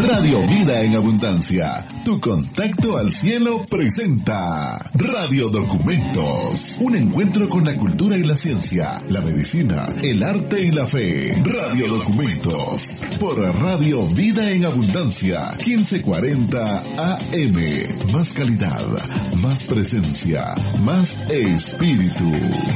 Radio Vida en Abundancia, tu contacto al cielo presenta Radio Documentos, un encuentro con la cultura y la ciencia, la medicina, el arte y la fe. Radio Documentos, por Radio Vida en Abundancia, 1540 AM. Más calidad, más presencia, más espíritu.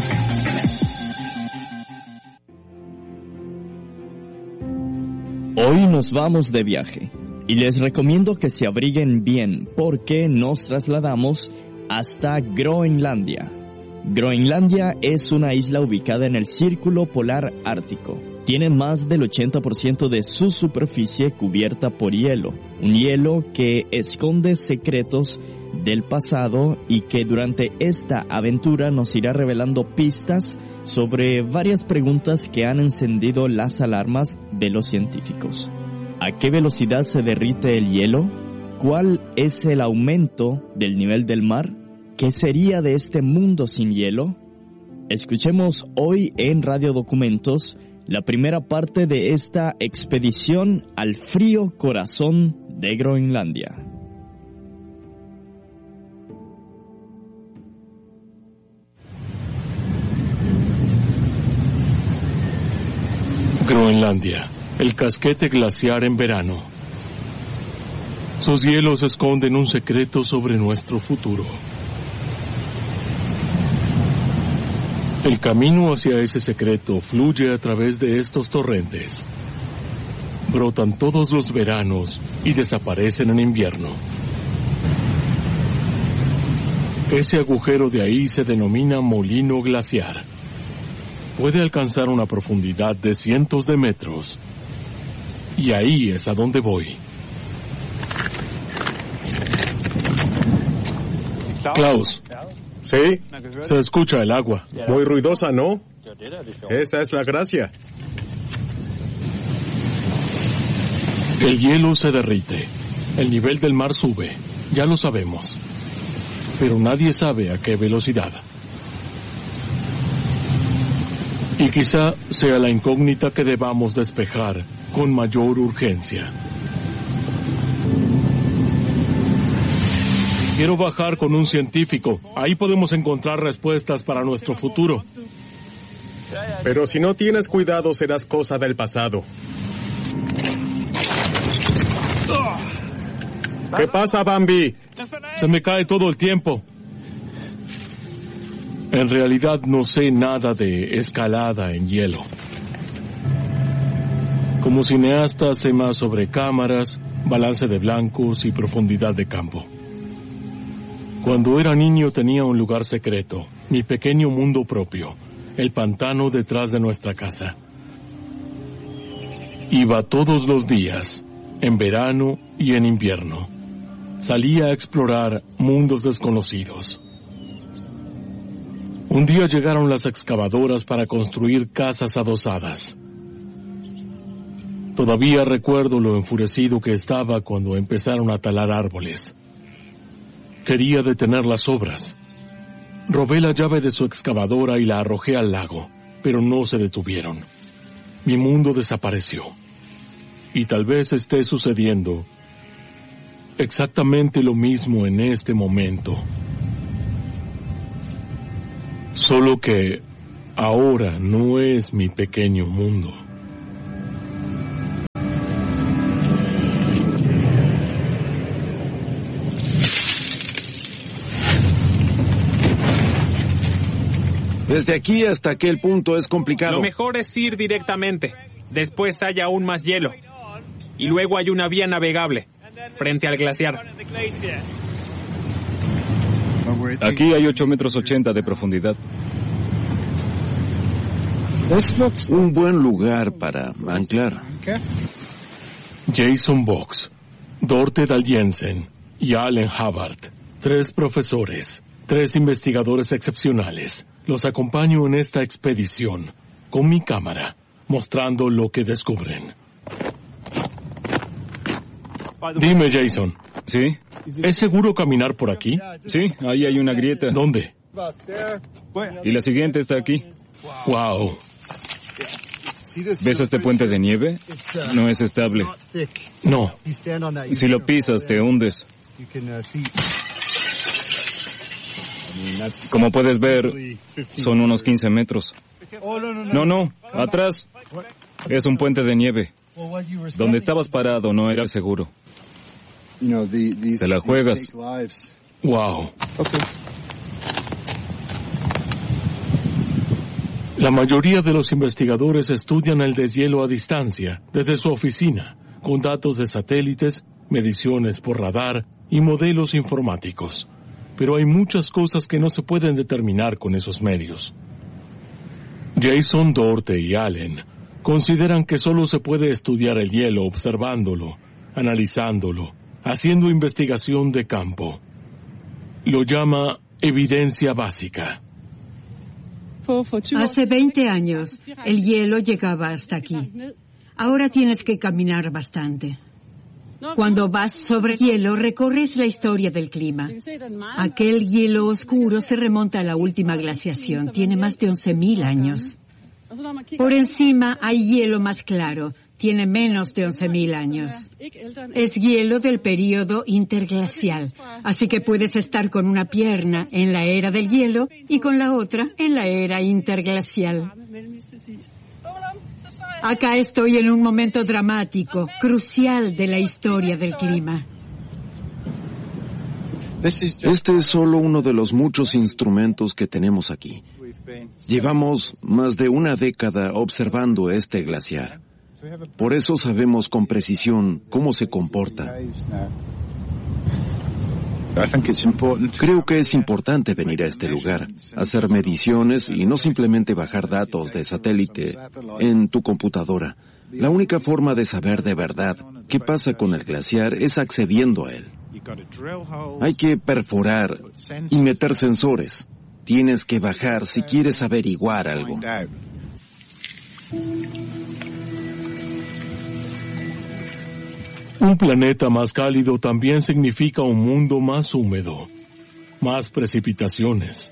Hoy nos vamos de viaje y les recomiendo que se abriguen bien porque nos trasladamos hasta Groenlandia. Groenlandia es una isla ubicada en el Círculo Polar Ártico. Tiene más del 80% de su superficie cubierta por hielo, un hielo que esconde secretos del pasado y que durante esta aventura nos irá revelando pistas sobre varias preguntas que han encendido las alarmas de los científicos. ¿A qué velocidad se derrite el hielo? ¿Cuál es el aumento del nivel del mar? ¿Qué sería de este mundo sin hielo? Escuchemos hoy en Radio Documentos la primera parte de esta expedición al frío corazón de Groenlandia. Groenlandia, el casquete glaciar en verano. Sus hielos esconden un secreto sobre nuestro futuro. El camino hacia ese secreto fluye a través de estos torrentes. Brotan todos los veranos y desaparecen en invierno. Ese agujero de ahí se denomina molino glaciar. Puede alcanzar una profundidad de cientos de metros. Y ahí es a donde voy. Klaus. Sí. Se escucha el agua. Muy ruidosa, ¿no? Esa es la gracia. El hielo se derrite. El nivel del mar sube. Ya lo sabemos. Pero nadie sabe a qué velocidad. Y quizá sea la incógnita que debamos despejar con mayor urgencia. Quiero bajar con un científico. Ahí podemos encontrar respuestas para nuestro futuro. Pero si no tienes cuidado, serás cosa del pasado. ¿Qué pasa, Bambi? Se me cae todo el tiempo. En realidad no sé nada de escalada en hielo. Como cineasta sé más sobre cámaras, balance de blancos y profundidad de campo. Cuando era niño tenía un lugar secreto, mi pequeño mundo propio, el pantano detrás de nuestra casa. Iba todos los días, en verano y en invierno. Salía a explorar mundos desconocidos. Un día llegaron las excavadoras para construir casas adosadas. Todavía recuerdo lo enfurecido que estaba cuando empezaron a talar árboles. Quería detener las obras. Robé la llave de su excavadora y la arrojé al lago, pero no se detuvieron. Mi mundo desapareció. Y tal vez esté sucediendo exactamente lo mismo en este momento. Solo que ahora no es mi pequeño mundo. Desde aquí hasta aquel punto es complicado. Lo mejor es ir directamente. Después hay aún más hielo. Y luego hay una vía navegable, frente al glaciar. Aquí hay 8,80 metros de profundidad. Un buen lugar para anclar. Jason Box, Dorte Dahl Jensen y Allen Hubbard, 3 profesores, 3 investigadores excepcionales. Los acompaño en esta expedición, con mi cámara, mostrando lo que descubren. Dime, Jason. ¿Sí? ¿Es seguro caminar por aquí? Sí, ahí hay una grieta. ¿Dónde? Y la siguiente está aquí. Wow. ¿Ves este puente de nieve? No es estable. No. Si lo pisas, te hundes. Como puedes ver, son unos 15 metros. No, atrás. Es un puente de nieve. Donde estabas parado no era seguro. Te la juegas. Wow. La mayoría de los investigadores estudian el deshielo a distancia, desde su oficina, con datos de satélites, mediciones por radar y modelos informáticos. Pero hay muchas cosas que no se pueden determinar con esos medios. Jason, Dorte y Allen consideran que solo se puede estudiar el hielo observándolo, analizándolo, haciendo investigación de campo. Lo llama evidencia básica. Hace 20 años, el hielo llegaba hasta aquí. Ahora tienes que caminar bastante. Cuando vas sobre hielo, recorres la historia del clima. Aquel hielo oscuro se remonta a la última glaciación. Tiene más de 11.000 años. Por encima hay hielo más claro. Tiene menos de 11.000 años. Es hielo del período interglacial. Así que puedes estar con una pierna en la era del hielo y con la otra en la era interglacial. Acá estoy en un momento dramático, crucial de la historia del clima. Este es solo uno de los muchos instrumentos que tenemos aquí. Llevamos más de una década observando este glaciar. Por eso sabemos con precisión cómo se comporta. Creo que es importante venir a este lugar, hacer mediciones y no simplemente bajar datos de satélite en tu computadora. La única forma de saber de verdad qué pasa con el glaciar es accediendo a él. Hay que perforar y meter sensores. Tienes que bajar si quieres averiguar algo. Un planeta más cálido también significa un mundo más húmedo, más precipitaciones.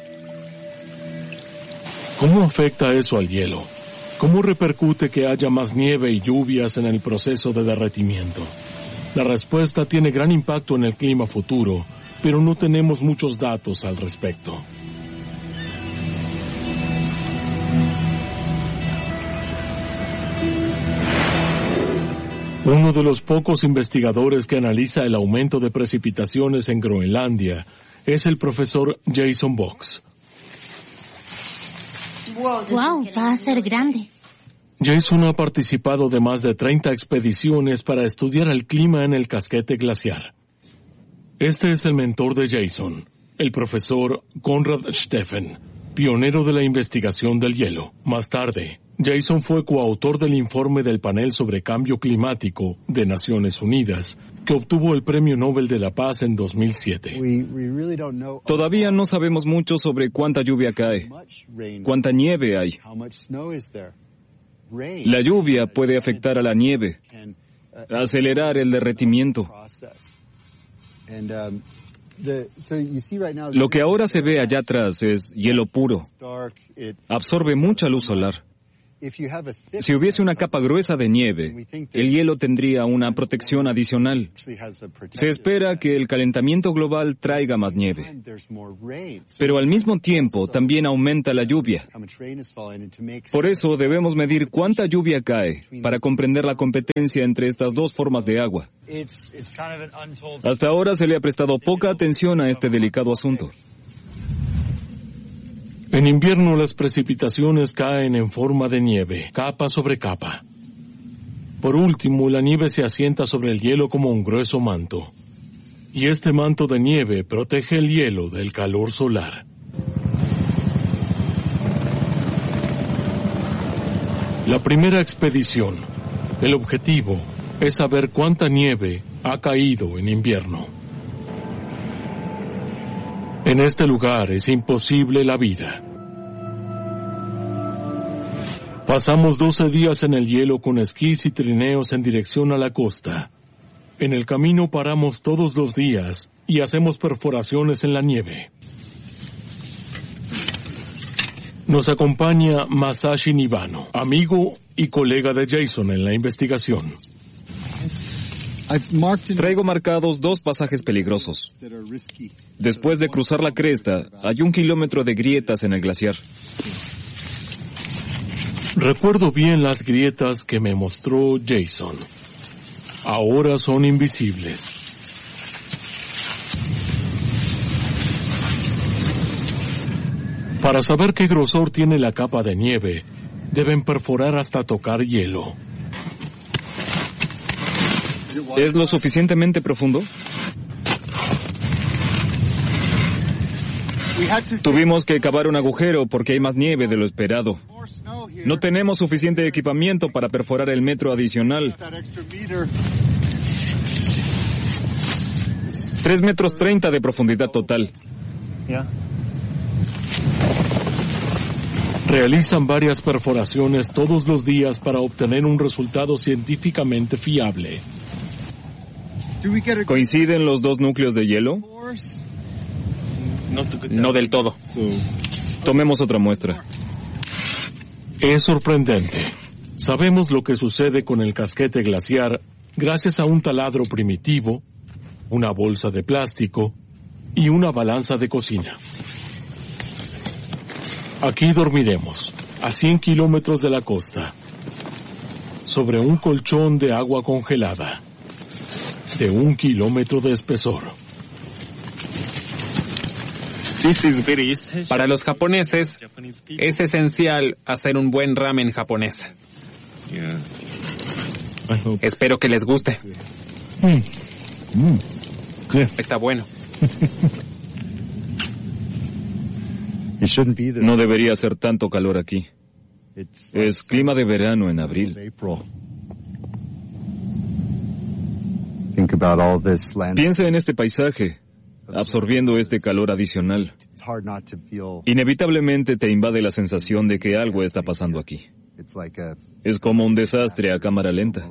¿Cómo afecta eso al hielo? ¿Cómo repercute que haya más nieve y lluvias en el proceso de derretimiento? La respuesta tiene gran impacto en el clima futuro, pero no tenemos muchos datos al respecto. Uno de los pocos investigadores que analiza el aumento de precipitaciones en Groenlandia es el profesor Jason Box. ¡Wow! Va a ser grande. Jason ha participado de más de 30 expediciones para estudiar el clima en el casquete glaciar. Este es el mentor de Jason, el profesor Konrad Steffen, pionero de la investigación del hielo. Más tarde, Jason fue coautor del informe del Panel sobre Cambio Climático de Naciones Unidas, que obtuvo el Premio Nobel de la Paz en 2007. Todavía no sabemos mucho sobre cuánta lluvia cae, cuánta nieve hay. La lluvia puede afectar a la nieve, acelerar el derretimiento. Lo que ahora se ve allá atrás es hielo puro. Absorbe mucha luz solar. Si hubiese una capa gruesa de nieve, el hielo tendría una protección adicional. Se espera que el calentamiento global traiga más nieve. Pero al mismo tiempo también aumenta la lluvia. Por eso debemos medir cuánta lluvia cae para comprender la competencia entre estas dos formas de agua. Hasta ahora se le ha prestado poca atención a este delicado asunto. En invierno las precipitaciones caen en forma de nieve, capa sobre capa. Por último, la nieve se asienta sobre el hielo como un grueso manto. Y este manto de nieve protege el hielo del calor solar. La primera expedición. El objetivo es saber cuánta nieve ha caído en invierno. En este lugar es imposible la vida. Pasamos 12 días en el hielo con esquís y trineos en dirección a la costa. En el camino paramos todos los días y hacemos perforaciones en la nieve. Nos acompaña Masashi Nibano, amigo y colega de Jason en la investigación. Traigo marcados 2 pasajes peligrosos. Después de cruzar la cresta, hay 1 kilómetro de grietas en el glaciar. Recuerdo bien las grietas que me mostró Jason. Ahora son invisibles. Para saber qué grosor tiene la capa de nieve, deben perforar hasta tocar hielo. ¿Es lo suficientemente profundo? Tuvimos que cavar un agujero porque hay más nieve de lo esperado. No tenemos suficiente equipamiento para perforar el metro adicional. 3,30 metros de profundidad total. Realizan varias perforaciones todos los días para obtener un resultado científicamente fiable. ¿Coinciden los 2 núcleos de hielo? No del todo. Tomemos otra muestra. Es sorprendente. Sabemos lo que sucede con el casquete glaciar gracias a un taladro primitivo, una bolsa de plástico y una balanza de cocina. Aquí dormiremos, a 100 kilómetros de la costa, sobre un colchón de agua congelada, de 1 kilómetro de espesor. Para los japoneses, es esencial hacer un buen ramen japonés. Espero que les guste. Está bueno. No debería hacer tanto calor aquí. Es clima de verano en abril. Piensa en este paisaje, absorbiendo este calor adicional. Inevitablemente te invade la sensación de que algo está pasando aquí. Es como un desastre a cámara lenta.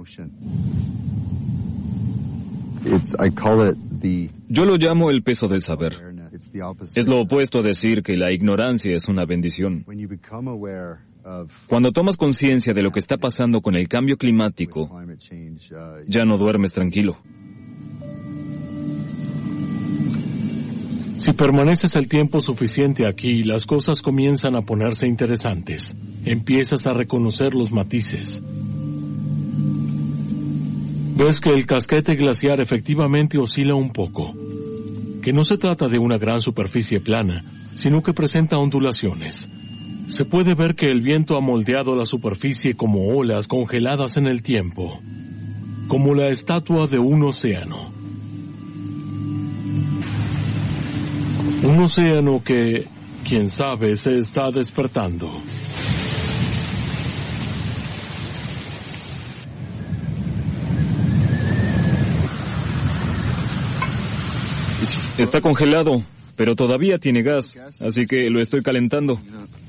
Yo lo llamo el peso del saber. Es lo opuesto a decir que la ignorancia es una bendición. Cuando tomas conciencia de lo que está pasando con el cambio climático, ya no duermes tranquilo. Si permaneces el tiempo suficiente aquí, las cosas comienzan a ponerse interesantes. Empiezas a reconocer los matices. Ves que el casquete glaciar efectivamente oscila un poco, que no se trata de una gran superficie plana, sino que presenta ondulaciones. Se puede ver que el viento ha moldeado la superficie como olas congeladas en el tiempo, como la estatua de un océano. Un océano que, quién sabe, se está despertando. Está congelado, pero todavía tiene gas, así que lo estoy calentando.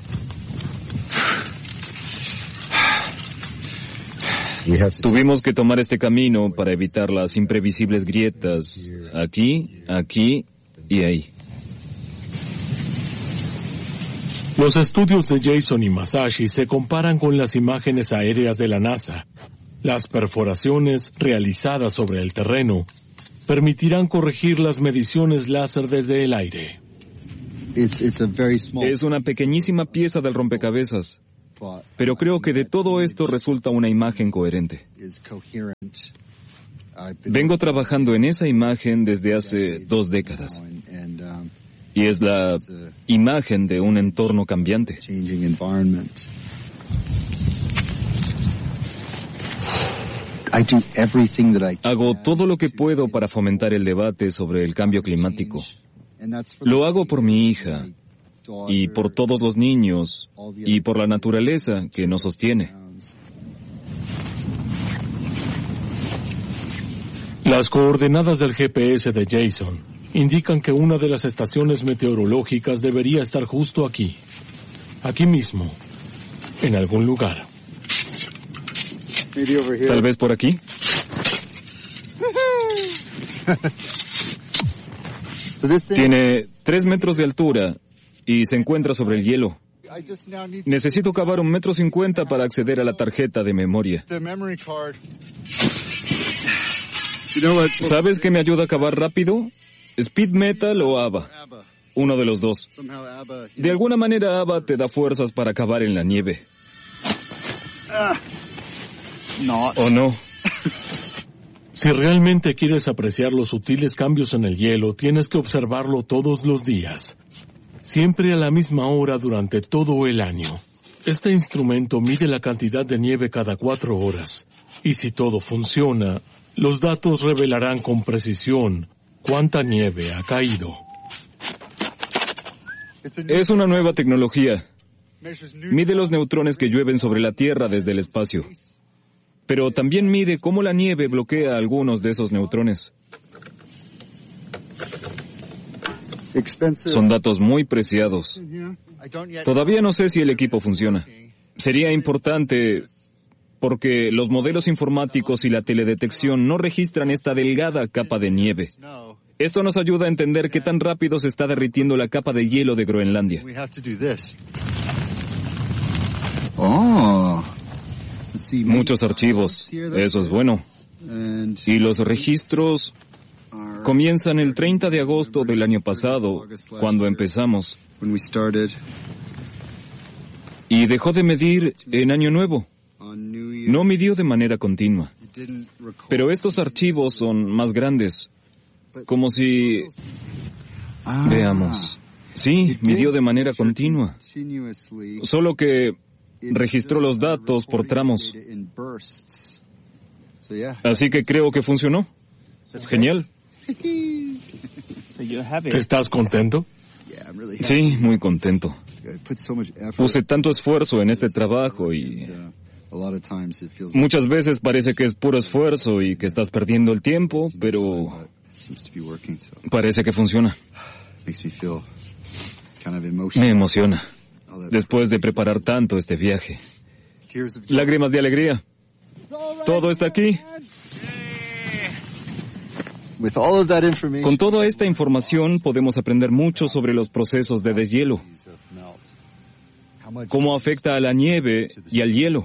Tuvimos que tomar este camino para evitar las imprevisibles grietas aquí, aquí y ahí. Los estudios de Jason y Masashi se comparan con las imágenes aéreas de la NASA. Las perforaciones realizadas sobre el terreno permitirán corregir las mediciones láser desde el aire. Es una pequeñísima pieza del rompecabezas, pero creo que de todo esto resulta una imagen coherente. Vengo trabajando en esa imagen desde hace 2 décadas. Y es la imagen de un entorno cambiante. Hago todo lo que puedo para fomentar el debate sobre el cambio climático. Lo hago por mi hija, y por todos los niños, y por la naturaleza que nos sostiene. Las coordenadas del GPS de Jason indican que una de las estaciones meteorológicas debería estar justo aquí. Aquí mismo, en algún lugar. Tal vez por aquí. Tiene 3 metros de altura y se encuentra sobre el hielo. Necesito cavar 1,50 m para acceder a la tarjeta de memoria. ¿Sabes qué me ayuda a cavar rápido? ¿Speed metal o ABBA? Uno de los dos. De alguna manera ABBA te da fuerzas para cavar en la nieve. ¿O no? Si realmente quieres apreciar los sutiles cambios en el hielo, tienes que observarlo todos los días. Siempre a la misma hora durante todo el año. Este instrumento mide la cantidad de nieve cada 4 horas. Y si todo funciona, los datos revelarán con precisión cuánta nieve ha caído. Es una nueva tecnología. Mide los neutrones que llueven sobre la Tierra desde el espacio. Pero también mide cómo la nieve bloquea algunos de esos neutrones. Son datos muy preciados. Todavía no sé si el equipo funciona. Sería importante porque los modelos informáticos y la teledetección no registran esta delgada capa de nieve. Esto nos ayuda a entender qué tan rápido se está derritiendo la capa de hielo de Groenlandia. Muchos archivos, eso es bueno. Y los registros comienzan el 30 de agosto del año pasado, cuando empezamos. Y dejó de medir en Año Nuevo. No midió de manera continua. Pero estos archivos son más grandes. Como si... Veamos. Sí, midió de manera continua. Solo que registró los datos por tramos. Así que creo que funcionó. Genial. ¿Estás contento? Sí, muy contento. Puse tanto esfuerzo en este trabajo y muchas veces parece que es puro esfuerzo y que estás perdiendo el tiempo, pero parece que funciona. Me emociona. Después de preparar tanto este viaje. Lágrimas de alegría. Todo está aquí. Con toda esta información podemos aprender mucho sobre los procesos de deshielo. Cómo afecta a la nieve y al hielo.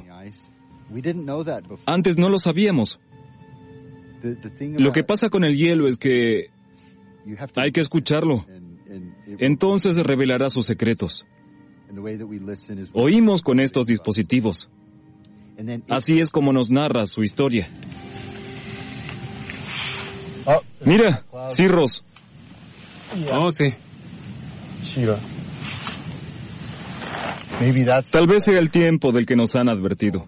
Antes no lo sabíamos. Lo que pasa con el hielo es que hay que escucharlo. Entonces revelará sus secretos. Oímos con estos dispositivos. Así es como nos narra su historia. Mira, cirros. Oh, sí. Tal vez sea el tiempo del que nos han advertido.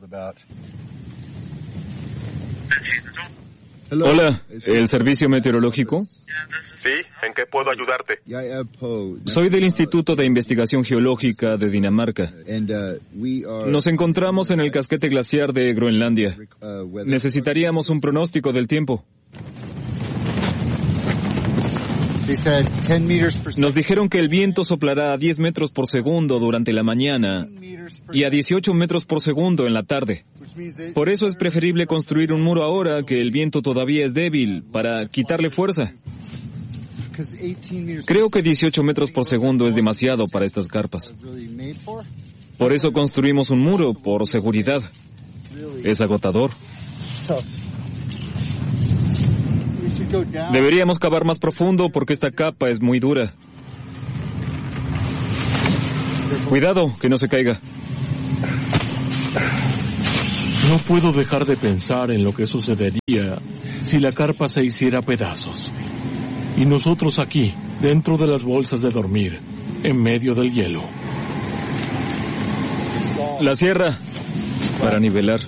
Hola, ¿el servicio meteorológico? Sí, ¿en qué puedo ayudarte? Soy del Instituto de Investigación Geológica de Dinamarca. Nos encontramos en el casquete glaciar de Groenlandia. Necesitaríamos un pronóstico del tiempo. Nos dijeron que el viento soplará a 10 metros por segundo durante la mañana y a 18 metros por segundo en la tarde. Por eso es preferible construir un muro ahora que el viento todavía es débil, para quitarle fuerza. Creo que 18 metros por segundo es demasiado para estas carpas. Por eso construimos un muro, por seguridad. Es agotador. Deberíamos cavar más profundo porque esta capa es muy dura. Cuidado, que no se caiga. No puedo dejar de pensar en lo que sucedería si la carpa se hiciera pedazos. Y nosotros aquí, dentro de las bolsas de dormir, en medio del hielo. La sierra, para nivelar.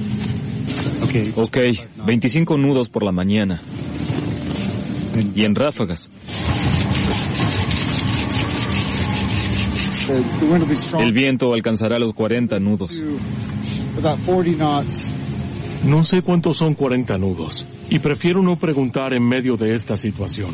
Ok, 25 nudos por la mañana. Y en ráfagas. El viento alcanzará los 40 nudos. No sé cuántos son 40 nudos, y prefiero no preguntar en medio de esta situación.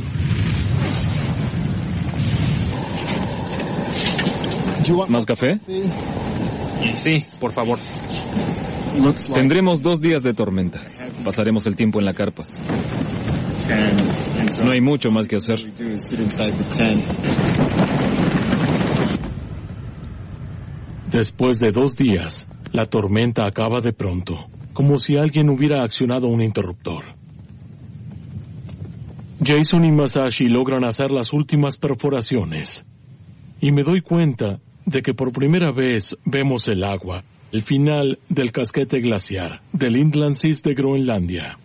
¿Más café? Sí, por favor. Tendremos 2 días de tormenta. Pasaremos el tiempo en la carpa. No hay mucho más que hacer. Después de 2 días, la tormenta acaba de pronto, como si alguien hubiera accionado un interruptor. Jason y Masashi logran hacer las últimas perforaciones, y me doy cuenta de que por primera vez vemos el agua, el final del casquete glaciar del Indlandsis de Groenlandia.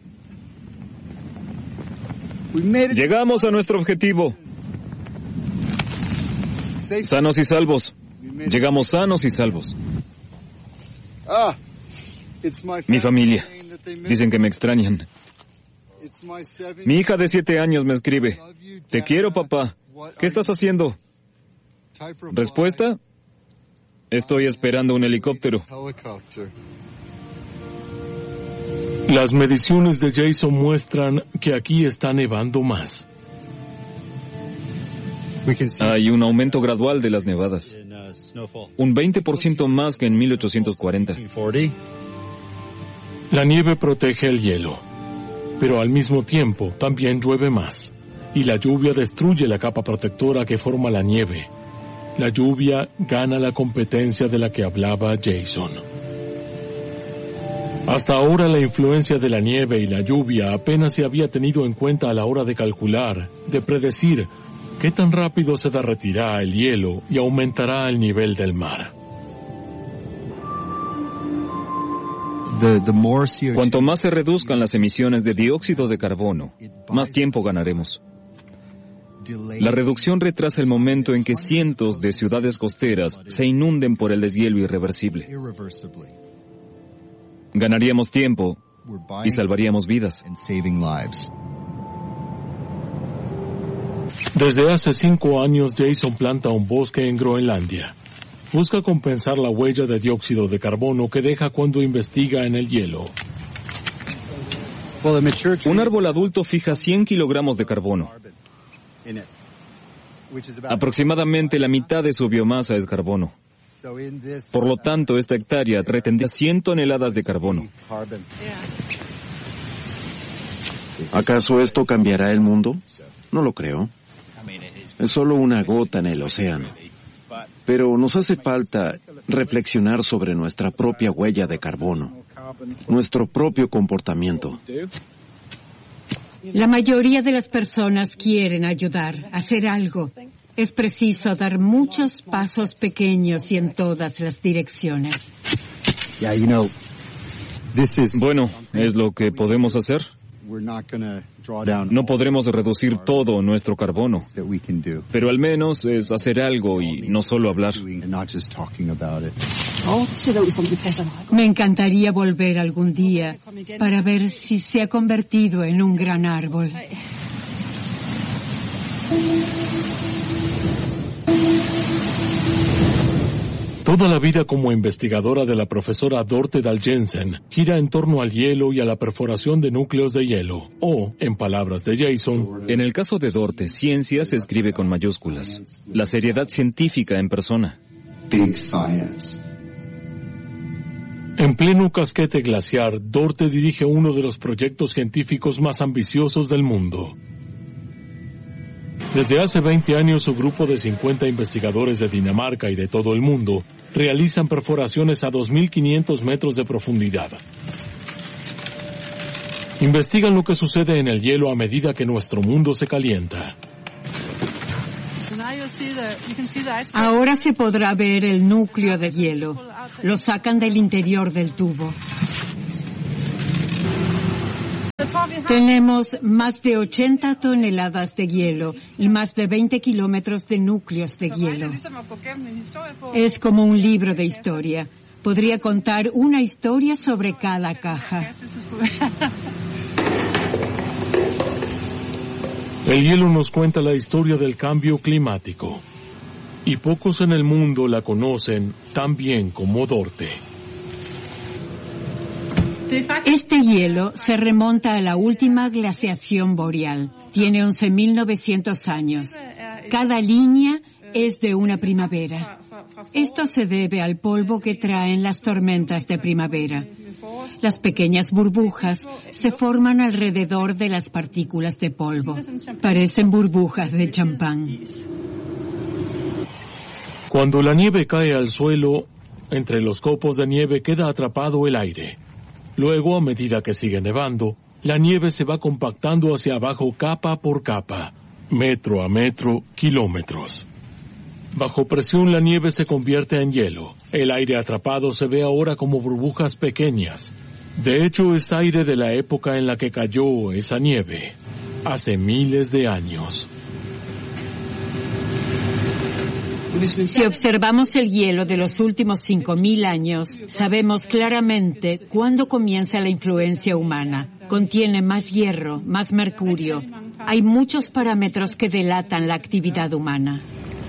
Llegamos a nuestro objetivo. Sanos y salvos. Llegamos sanos y salvos. Mi familia. Dicen que me extrañan. Mi hija de 7 años me escribe: "Te quiero, papá. ¿Qué estás haciendo?" Respuesta: estoy esperando un helicóptero. Las mediciones de Jason muestran que aquí está nevando más. Hay un aumento gradual de las nevadas. Un 20% más que en 1840. La nieve protege el hielo, pero al mismo tiempo también llueve más, y la lluvia destruye la capa protectora que forma la nieve. La lluvia gana la competencia de la que hablaba Jason. Hasta ahora la influencia de la nieve y la lluvia apenas se había tenido en cuenta a la hora de calcular, de predecir qué tan rápido se derretirá el hielo y aumentará el nivel del mar. Cuanto más se reduzcan las emisiones de dióxido de carbono, más tiempo ganaremos. La reducción retrasa el momento en que cientos de ciudades costeras se inunden por el deshielo irreversible. Ganaríamos tiempo y salvaríamos vidas. Desde hace 5 años, Jason planta un bosque en Groenlandia. Busca compensar la huella de dióxido de carbono que deja cuando investiga en el hielo. Un árbol adulto fija 100 kilogramos de carbono. Aproximadamente la mitad de su biomasa es carbono. Por lo tanto, esta hectárea retendría 100 toneladas de carbono. ¿Acaso esto cambiará el mundo? No lo creo. Es solo una gota en el océano. Pero nos hace falta reflexionar sobre nuestra propia huella de carbono, nuestro propio comportamiento. La mayoría de las personas quieren ayudar, hacer algo. Es preciso dar muchos pasos pequeños y en todas las direcciones. Bueno, es lo que podemos hacer. No podremos reducir todo nuestro carbono, pero al menos es hacer algo y no solo hablar. Me encantaría volver algún día para ver si se ha convertido en un gran árbol. Toda la vida como investigadora de la profesora Dorte Dahl Jensen gira en torno al hielo y a la perforación de núcleos de hielo, o, en palabras de Jason, en el caso de Dorte, ciencia se escribe con mayúsculas. La seriedad científica en persona. En pleno casquete glaciar, Dorte dirige uno de los proyectos científicos más ambiciosos del mundo. Desde hace 20 años, su grupo de 50 investigadores de Dinamarca y de todo el mundo realizan perforaciones a 2.500 metros de profundidad. Investigan lo que sucede en el hielo a medida que nuestro mundo se calienta. Ahora se podrá ver el núcleo de hielo. Lo sacan del interior del tubo. Tenemos más de 80 toneladas de hielo y más de 20 kilómetros de núcleos de hielo. Es como un libro de historia. Podría contar una historia sobre cada caja. El hielo nos cuenta la historia del cambio climático, y pocos en el mundo la conocen tan bien como Dorte. Este hielo se remonta a la última glaciación boreal. Tiene 11.900 años. Cada línea es de una primavera. Esto se debe al polvo que traen las tormentas de primavera. Las pequeñas burbujas se forman alrededor de las partículas de polvo. Parecen burbujas de champán. Cuando la nieve cae al suelo, Entre los copos de nieve queda atrapado el aire. Luego, a medida que sigue nevando, la nieve se va compactando hacia abajo capa por capa, metro a metro, kilómetros. Bajo presión la nieve se convierte en hielo. El aire atrapado se ve ahora como burbujas pequeñas. De hecho, es aire de la época en la que cayó esa nieve, hace miles de años. Si observamos el hielo de los últimos 5.000 años, sabemos claramente cuándo comienza la influencia humana. Contiene más hierro, más mercurio. Hay muchos parámetros que delatan la actividad humana.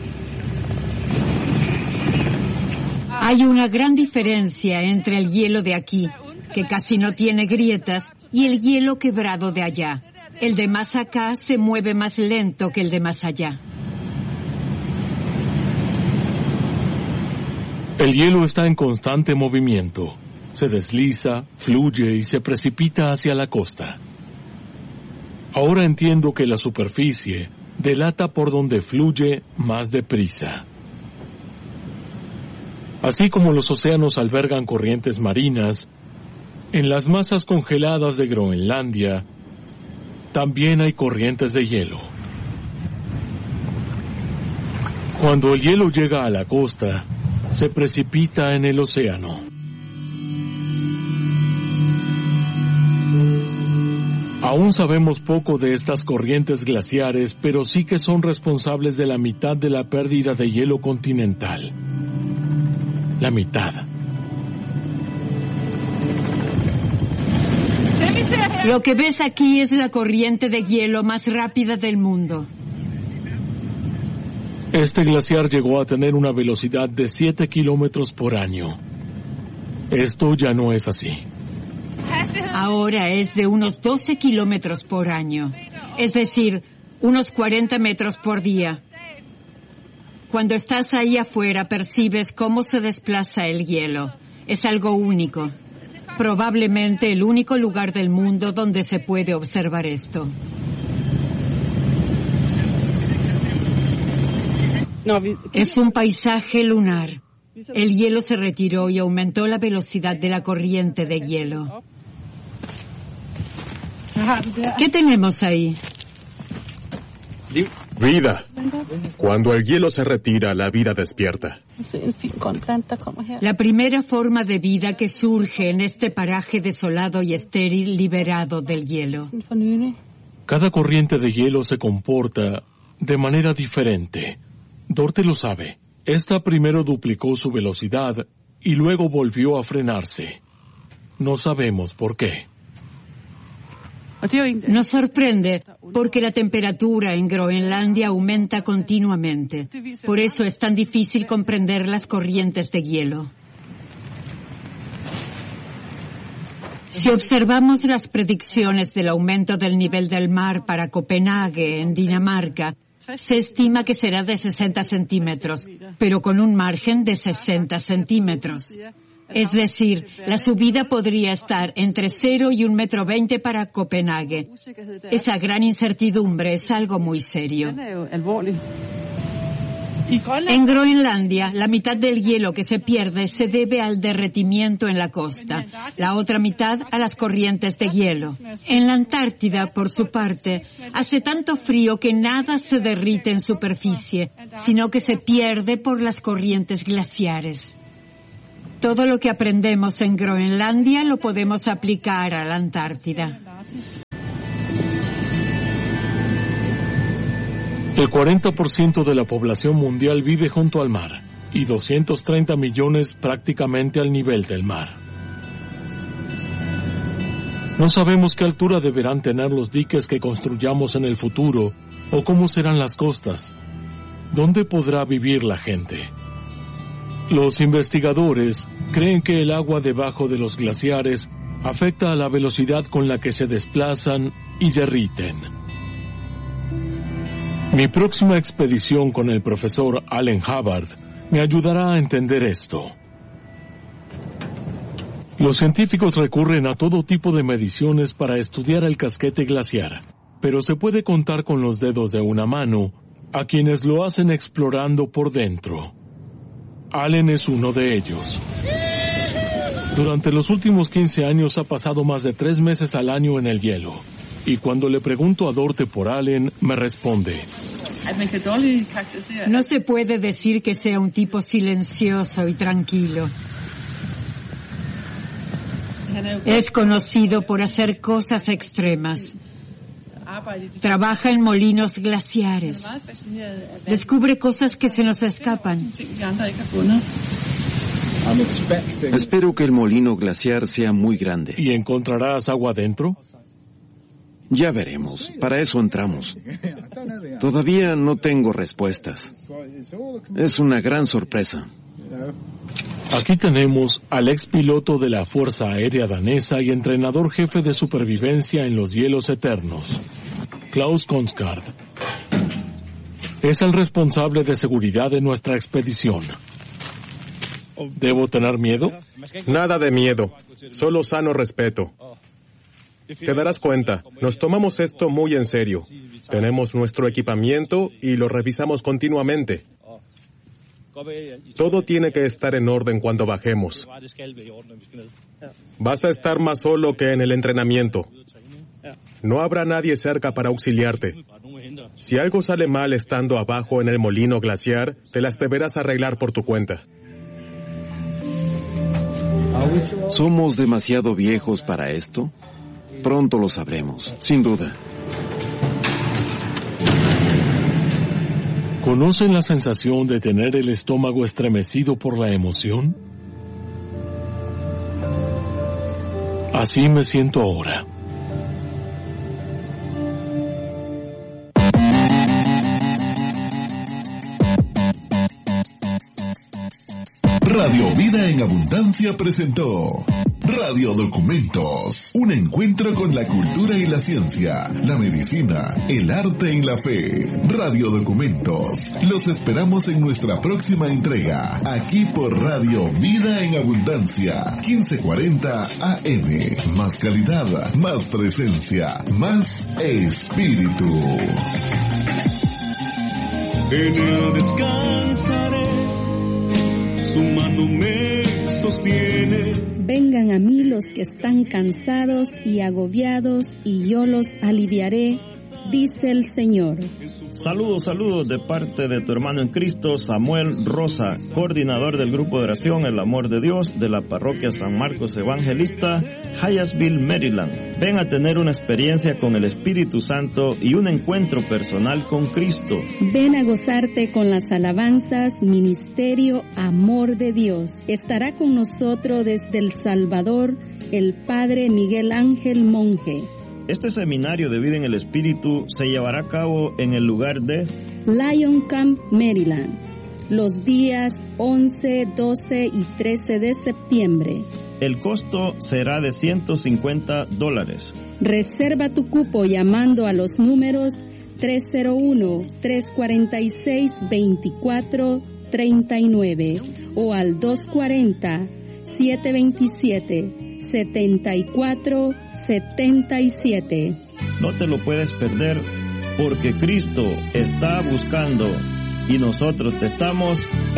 Hay una gran diferencia entre el hielo de aquí, que casi no tiene grietas, y el hielo quebrado de allá. El de más acá se mueve más lento que el de más allá. El hielo está en constante movimiento. Se desliza, fluye y se precipita hacia la costa. Ahora entiendo que la superficie delata por donde fluye más deprisa. Así como los océanos albergan corrientes marinas, en las masas congeladas de Groenlandia también hay corrientes de hielo. Cuando el hielo llega a la costa, se precipita en el océano. Aún sabemos poco de estas corrientes glaciares, pero sí que son responsables de la mitad de la pérdida de hielo continental. La mitad. Lo que ves aquí es la corriente de hielo más rápida del mundo. Este glaciar llegó a tener una velocidad de 7 kilómetros por año. Esto ya no es así. Ahora es de unos 12 kilómetros por año. Es decir, unos 40 metros por día. Cuando estás ahí afuera percibes cómo se desplaza el hielo. Es algo único. Probablemente el único lugar del mundo donde se puede observar esto. Es un paisaje lunar. El hielo se retiró y aumentó la velocidad de la corriente de hielo. ¿Qué tenemos ahí? Vida. Cuando el hielo se retira, la vida despierta. La primera forma de vida que surge en este paraje desolado y estéril liberado del hielo. Cada corriente de hielo se comporta de manera diferente. Dorte lo sabe. Esta primero duplicó su velocidad y luego volvió a frenarse. No sabemos por qué. Nos sorprende porque la temperatura en Groenlandia aumenta continuamente. Por eso es tan difícil comprender las corrientes de hielo. Si observamos las predicciones del aumento del nivel del mar para Copenhague, en Dinamarca, se estima que será de 60 centímetros, pero con un margen de 60 centímetros. Es decir, la subida podría estar entre 0 y 1,20 m para Copenhague. Esa gran incertidumbre es algo muy serio. En Groenlandia, la mitad del hielo que se pierde se debe al derretimiento en la costa, la otra mitad a las corrientes de hielo. En la Antártida, por su parte, hace tanto frío que nada se derrite en superficie, sino que se pierde por las corrientes glaciares. Todo lo que aprendemos en Groenlandia lo podemos aplicar a la Antártida. El 40% de la población mundial vive junto al mar y 230 millones prácticamente al nivel del mar. No sabemos qué altura deberán tener los diques que construyamos en el futuro o cómo serán las costas. ¿Dónde podrá vivir la gente? Los investigadores creen que el agua debajo de los glaciares afecta a la velocidad con la que se desplazan y derriten. Mi próxima expedición con el profesor Alan Hubbard me ayudará a entender esto. Los científicos recurren a todo tipo de mediciones para estudiar el casquete glaciar, pero se puede contar con los dedos de una mano a quienes lo hacen explorando por dentro. Allen es uno de ellos. Durante los últimos 15 años ha pasado más de 3 meses al año en el hielo. Y cuando le pregunto a Dorte por Allen, me responde: no se puede decir que sea un tipo silencioso y tranquilo. Es conocido por hacer cosas extremas. Trabaja en molinos glaciares. Descubre cosas que se nos escapan. Espero que el molino glaciar sea muy grande. ¿Y encontrarás agua dentro? Ya veremos. Para eso entramos. Todavía no tengo respuestas. Es una gran sorpresa. Aquí tenemos al ex piloto de la Fuerza Aérea Danesa y entrenador jefe de supervivencia en los hielos eternos, Klaus Konskard. Es el responsable de seguridad de nuestra expedición. ¿Debo tener miedo? Nada de miedo, solo sano respeto. Te darás cuenta, nos tomamos esto muy en serio. Tenemos nuestro equipamiento y lo revisamos continuamente. Todo tiene que estar en orden cuando bajemos. Vas a estar más solo que en el entrenamiento. No habrá nadie cerca para auxiliarte. Si algo sale mal estando abajo en el molino glaciar, te las deberás arreglar por tu cuenta. ¿Somos demasiado viejos para esto? Pronto lo sabremos, sin duda. ¿Conocen la sensación de tener el estómago estremecido por la emoción? Así me siento ahora. Radio Vida en Abundancia presentó Radio Documentos, un encuentro con la cultura y la ciencia, la medicina, el arte y la fe. Radio Documentos, los esperamos en nuestra próxima entrega, aquí por Radio Vida en Abundancia, 1540 AM. Más calidad, más presencia, más espíritu. En él descansaré, su mano me sostiene. Vengan a mí los que están cansados y agobiados, y yo los aliviaré, dice el Señor. Saludos de parte de tu hermano en Cristo, Samuel Rosa, coordinador del grupo de oración El Amor de Dios de la parroquia San Marcos Evangelista, Hyattsville, Maryland. Ven a tener una experiencia con el Espíritu Santo y un encuentro personal con Cristo. Ven a gozarte con las alabanzas, ministerio, amor de Dios. Estará con nosotros desde El Salvador el Padre Miguel Ángel Monje. Este seminario de vida en el Espíritu se llevará a cabo en el lugar de Lion Camp, Maryland, los días 11, 12 y 13 de septiembre. El costo será de $150. Reserva tu cupo llamando a los números 301-346-2439 o al 240-727-7477. No te lo puedes perder, porque Cristo está buscando y nosotros te estamos